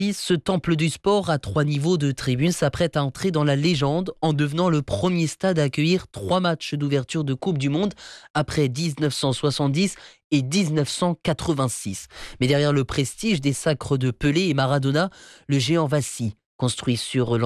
Ce temple du sport à 3 niveaux de tribunes s'apprête à entrer dans la légende en devenant le premier stade à accueillir 3 matchs d'ouverture de Coupe du Monde après 1970 et 1986. Mais derrière le prestige des sacres de Pelé et Maradona, le géant vacille. Construit sur